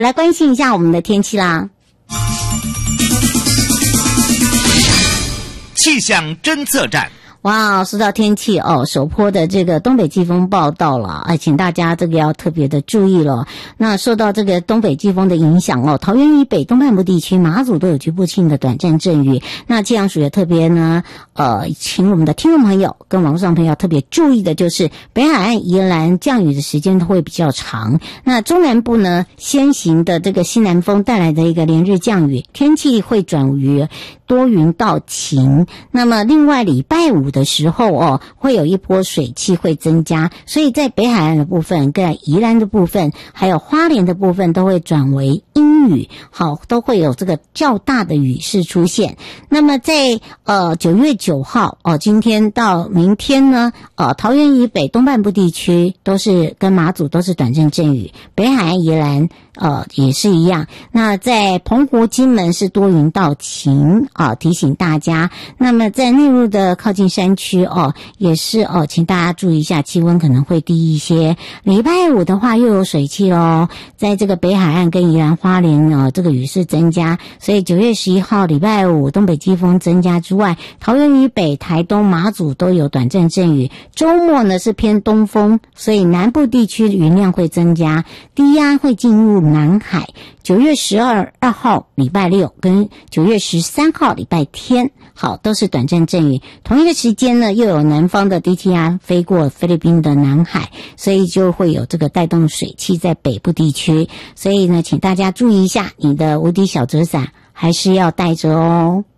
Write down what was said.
来关心一下我们的天气啦。 气象侦测站。 哇，说到天气哦，首波的这个东北季风报道了，请大家这个要特别的注意了。那受到这个东北季风的影响哦，桃园以北东半部地区、马祖都有局部性的短暂阵雨。那气象署也特别呢，请我们的听众朋友跟网络上朋友特别注意的就是北海岸、宜兰降雨的时间会比较长。那中南部呢，先行的这个西南风带来的一个连日降雨，天气会转于多云到晴。那么另外礼拜五的时候哦，会有一波水汽会增加，所以在北海岸的部分、跟宜兰的部分，还有花莲的部分都会转为阴雨，好，都会有这个较大的雨势出现。那么在9月9号哦，今天到明天呢，桃园以北东半部地区都是跟马祖都是短暂阵雨，北海岸、宜兰也是一样。那在澎湖、金门是多云到晴提醒大家。那么在内陆的靠近山区也是请大家注意一下，气温可能会低一些。礼拜五的话又有水汽咯，在这个北海岸跟宜兰花莲这个雨势增加，所以9月11号礼拜五东北季风增加之外，桃园以北、台东、马祖都有短暂阵雨。周末呢是偏东风，所以南部地区云量会增加，低压会进入南海。9月12号礼拜六跟9月13号礼拜天，好，都是短暂阵雨。同一个时间呢，又有南方的低气压飞过菲律宾的南海，所以就会有这个带动水汽在北部地区。所以呢，请大家注意一下，你的无敌小折伞还是要带着哦。